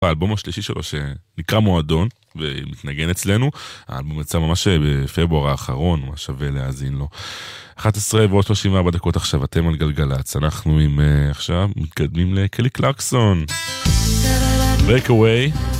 האלבום השלישי שלו שנקרא מועדון, ומתנגן אצלנו. האלבום יצא ממש בפברואר האחרון, מה שווה להאזין לו. 11 ועוד 34 דקות עכשיו, אתם על גלגלץ. אנחנו עכשיו מתקדמים לקלי קלרקסון. Breakaway.